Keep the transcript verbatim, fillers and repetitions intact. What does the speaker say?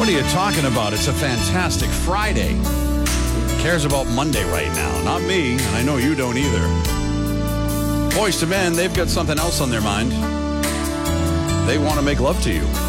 What are you talking about? It's a fantastic Friday. Who cares about Monday right now? Not me, and I know you don't either. Boys to Men, they've got something else on their mind. They want to make love to you.